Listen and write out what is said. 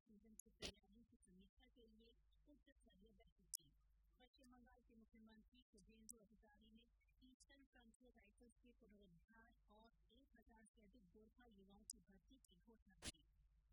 Season की तैयारियों की समीक्षा के लिए उच्च स्तरीय बैठक की। पश्चिम बंगाल के मुख्यमंत्री शुभेंदु अधिकारी ने ईस्टर्न फ्रंटियर राइफल्स के पुनरुद्धार और 1000 से अधिक गोरखा युवाओं की भर्ती की घोषणा की।